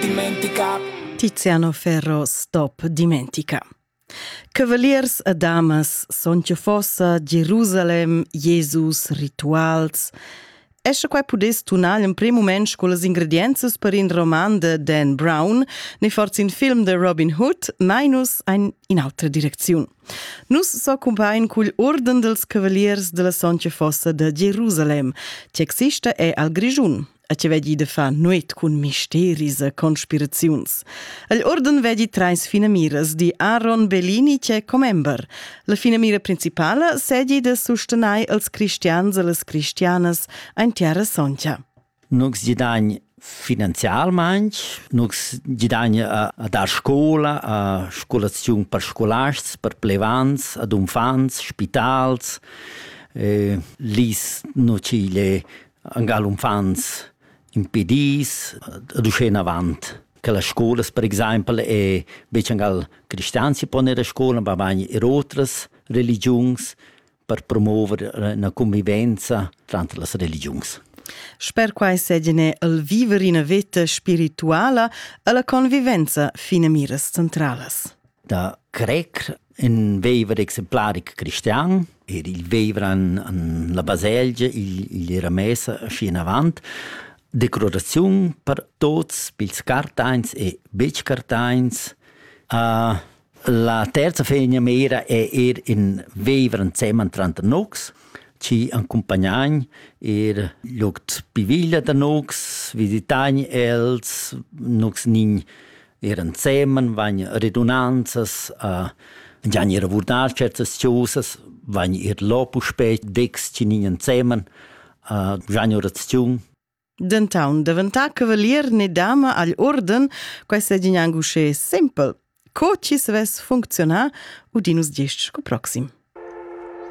dimentica. Tiziano Ferro, Stop dimentica. Cavaliers e damas, Sontia Fossa, Gerusalem, Jesus, rituals. Esce quai pudes tunare in primo moment con les ingrediences per in roman de Dan Brown, ne forza in film de Robin Hood, mainus in altra direcziun. Nus so compain cul orden dels cavaliers de la Sontia Fossa de Gerusalem, che existe è al Grigiun. A ce vedi de fa nuet cun misteris e conspiraziuns. Al orden vedi trais finamiras di Aaron Bellini che comember. La finamira principala sedi de sustenai als cristians e las cristianas ein tiara Sontia. Nux gidagn finanzialmaing, nux gidagn a dar scola, a scolaziun per scolasts, per plevans, ad umfans, spitals, lis nocile angal umfans impedis ad uscen avant. Che la scolas, per esempio, è invece angal cristians si pone a scola, ma bagni e otras religions per promuovere una convivenza tra le religions. Sper quai segene il vivere in vita spirituala e la convivenza fina miras centralas. Da crec in vivere exemplaric cristian, il vivere an la baselgia, il era messa asci in avant, decorazione per tots, pils cartains e bec cartains. La terza fegna mera è in vivere insieme tra nox, ci accompagnagn lugt piviglia da nox, visitagn els, nox nin insieme, vagn redundanzas, giagn ravurdar certas ciosas, vagn lopu spec, dex ci nin insieme, giagn orazione. D'entaun, davantar cavalier ne dama agl orden, quai segin angusce simple. Co ci se ves funzionar, udinus gest sco proxim.